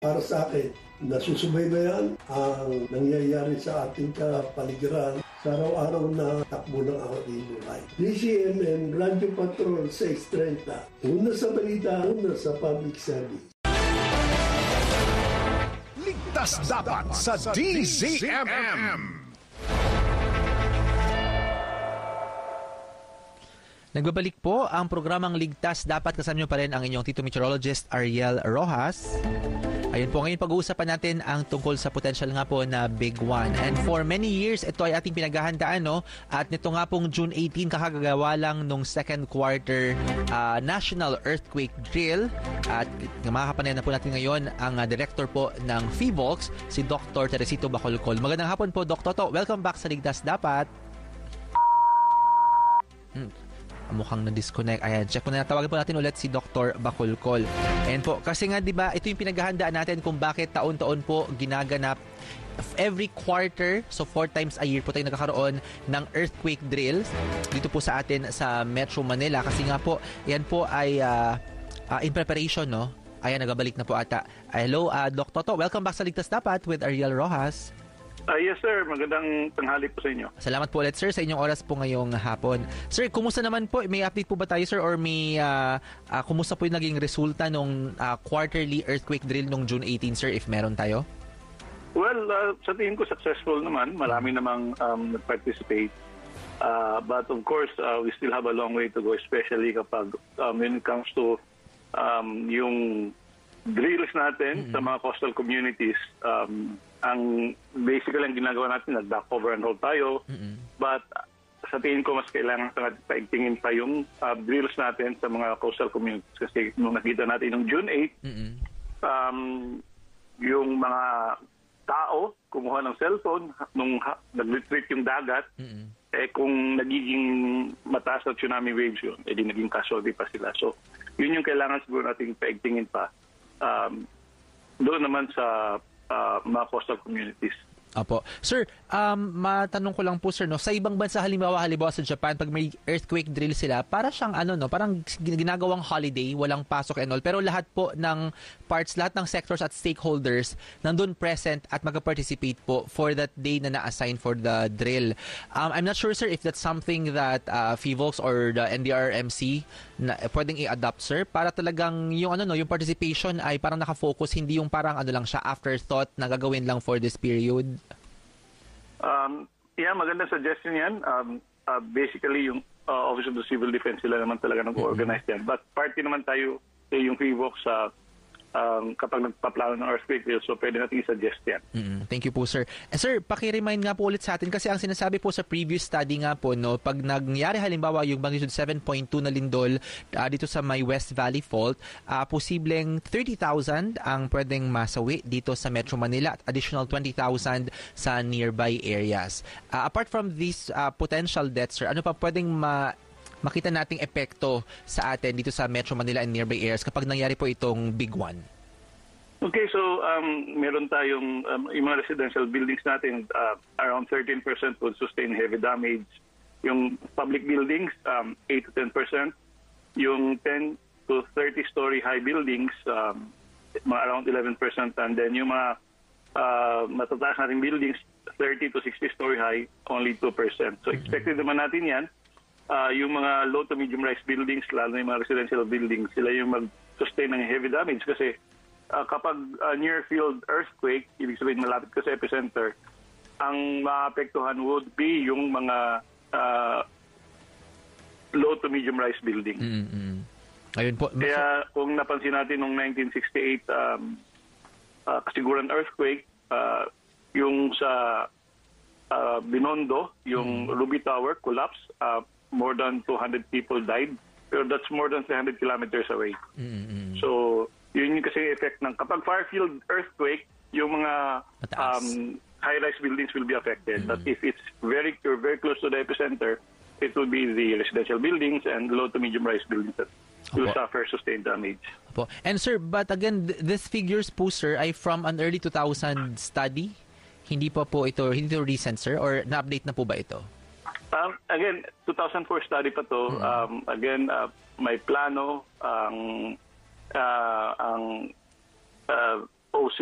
Para sa akin, nasusubaybayan ang nangyayari sa ating kapaligiran sa araw-araw na takbo ng ating buhay. DCMN Radio Patrol 630. Una sa balita, una sa public service. Ligtas dapat sa DZMM. Nagbabalik po ang programang Ligtas Dapat. Kasama nyo pa rin ang inyong Tito Meteorologist Ariel Rojas. Ayun po, ngayon pag-uusapan natin ang tungkol sa potential nga po na Big One. And for many years, ito ay ating pinaghahandaan, no? At nito nga pong June 18, kakagagawa lang nung second quarter National Earthquake Drill. At makakapanayan na po natin ngayon ang director po ng PHIVOLCS, si Dr. Teresito Bacolcol. Magandang hapon po, Dr. Toto. Welcome back sa Ligtas Dapat. Mukhang na-disconnect. Ayan, check po na. Tawagan po natin ulit si Dr. Bacolcol. And po, kasi nga 'di ba, ito yung pinaghahandaan natin kung bakit taon-taon po ginaganap every quarter, so 4 times a year po tayo nagkakaroon ng earthquake drills dito po sa atin sa Metro Manila. Kasi nga po, yan po ay in preparation, no? Ayan, nagabalik na po ata. Hello, Dr. Toto. Welcome back sa Ligtas Dapat with Ariel Rojas. Yes sir, magandang tanghali po sa inyo. Salamat po ulit sir sa inyong oras po ngayong hapon. Sir, kumusta naman po? May update po ba tayo sir or may kumusta po yung naging resulta nung quarterly earthquake drill nung June 18 sir, if meron tayo? Well, sa tingin ko successful naman. Marami namang nag-participate. But of course, we still have a long way to go, especially kapag when it comes to yung drills natin sa mga coastal communities. Ang basically ang ginagawa natin, nag-back over and hold tayo. But sa tingin ko, mas kailangan sa natin paigtingin pa yung drills natin sa mga coastal communities. Kasi nung nakita natin yung June 8, yung mga tao kumuha ng cellphone nung nag-retreat yung dagat, kung nagiging mataas na tsunami waves yun, edi naging casualty pa sila. So, yun yung kailangan siguro natin paigtingin pa. Doon naman sa mga coastal communities. Apo. Sir, matanong ko lang po sir, no, sa ibang bansa halimbawa sa Japan, pag may earthquake drill sila, para siyang parang ginagawang holiday, walang pasok and all, pero lahat po ng parts, lahat ng sectors at stakeholders nandun present at mag-participate po for that day na na-assign for the drill. I'm not sure sir if that's something that PHIVOLCS or the NDRRMC na pwedeng i-adopt sir, para talagang yung yung participation ay parang naka-focus, hindi yung parang lang siya afterthought na gagawin lang for this period. Yeah, magandang suggestion yan. Basically, yung Office of the Civil Defense, sila naman talaga nag-organize yan. But party naman tayo yung PHIVOLCS sa kapag nagpaplano ng earthquake drill, so pwede natin i-suggest yan. Thank you po sir. Sir, paki-remind nga po ulit sa atin kasi ang sinasabi po sa previous study nga po, no, pag nangyari halimbawa yung magnitude 7.2 na lindol dito sa may West Valley Fault, posibleng 30,000 ang pwedeng masawi dito sa Metro Manila at additional 20,000 sa nearby areas. Apart from these potential deaths sir, ano pa pwedeng makita nating epekto sa atin dito sa Metro Manila and nearby areas kapag nangyari po itong Big One? Okay, so meron tayong yung mga residential buildings natin, around 13% would sustain heavy damage. Yung public buildings, 8 to 10%. Yung 10 to 30-story high buildings, mga around 11%. And then yung mga matataas nating buildings, 30 to 60-story high, only 2%. So expected naman natin yan. Yung mga low to medium rise buildings, lalo na yung mga residential buildings, sila yung mag-sustain ng heavy damage kasi kapag near field earthquake, ibig sabihin malapit ka sa epicenter, ang maapektuhan would be yung mga low to medium rise buildings. Ayun po. Kaya kung napansin natin noong 1968 kasiguran earthquake, yung sa Binondo, yung Ruby Tower collapse, more than 200 people died. Pero that's more than 300 kilometers away. So, yun yung kasi effect ng kapag far field earthquake, yung mga high-rise buildings will be affected. But if it's very close to the epicenter, it will be the residential buildings and low to medium rise buildings that will suffer sustained damage. And sir, but again, these figures po sir ay from an early 2000 study? Hindi pa po ito, hindi ito recent sir? Or na-update na po ba ito? Again, 2004 study pa to. Again, may plano ang OC